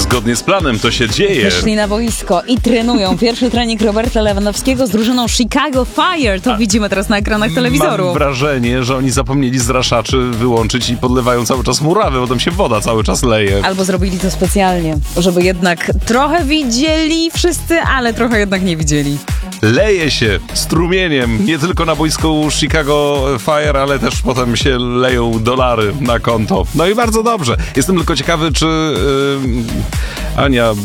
Zgodnie z planem to się dzieje. Wyszli na boisko i trenują. Pierwszy trening Roberta Lewandowskiego z drużyną Chicago Fire. To widzimy teraz na ekranach telewizorów. Mam wrażenie, że oni zapomnieli zraszaczy wyłączyć i podlewają cały czas murawy, bo tam się woda cały czas leje. Albo zrobili to specjalnie, żeby jednak trochę widzieli wszyscy, ale trochę jednak nie widzieli. Leje się strumieniem, nie tylko na boisku Chicago Fire, ale też potem się leją dolary na konto. No i bardzo dobrze. Jestem tylko ciekawy, czy Ania